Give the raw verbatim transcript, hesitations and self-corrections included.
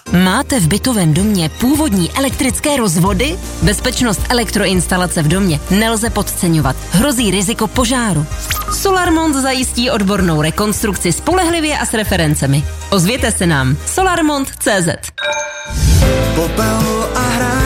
Máte v bytovém domě původní elektrické rozvody? Bezpečnost elektroinstalace v domě nelze podceňovat. Hrozí riziko požáru. Solarmont zajistí odbornou rekonstrukci spolehlivě a s referencemi. Ozvěte se nám. solarmont tečka cé zet. Popel a hra